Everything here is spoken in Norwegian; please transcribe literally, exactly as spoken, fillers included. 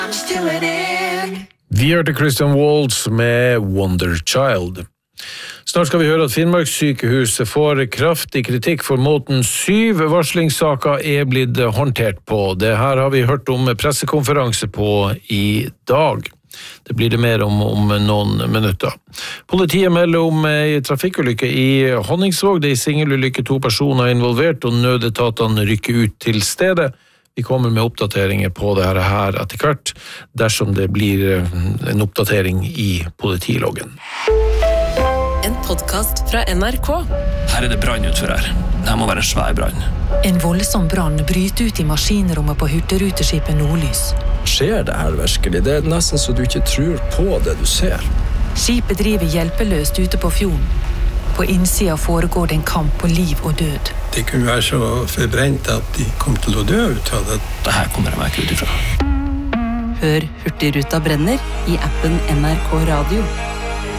Vi hørte Christian Waltz med Wonder Child. Snart skal vi høre at Finnmarkssykehuset får kraftig kritikk for måten syv varslingssaker er blitt håndtert på. Det her har vi hørt om pressekonferanse på i dag. Det blir det mer om om noen minutter. Politiet melder om en trafikkulykke i Honningsvåg. Det er en singelulykke, to personer involvert, og nødetatene rykker ut til stedet. Vi kommer med oppdateringer på det her etter hvert, dersom det blir en oppdatering i politiloggen. En podcast fra N R K. Her er det brann utfor her. Det må være en svær brann. En voldsom brann bryter ut i maskinrommet på hurtigruteskipet Nordlys. Skjer det her virkelig? Det er nesten så du ikke tror på det du ser. Skipet driver hjelpeløst ute på fjorden. På innsida foregår det en kamp på liv og død. Det kunne være så forbrent at de kom til å dø ut av det. Det her kommer jeg meg ikke ut ifra. Hør Hurtigruta brenner i appen N R K Radio.